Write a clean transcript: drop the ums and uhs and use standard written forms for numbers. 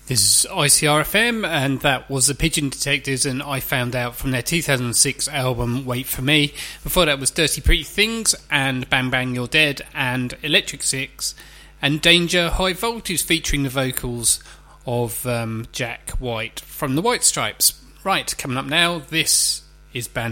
This is ICRFM, and that was the Pigeon Detectives, and I Found Out from their 2006 album Wait For Me. Before that was Dirty Pretty Things and Bang Bang You're Dead and Electric Six and Danger High Voltage, featuring the vocals of Jack White from the White Stripes. Right, coming up now, this is Band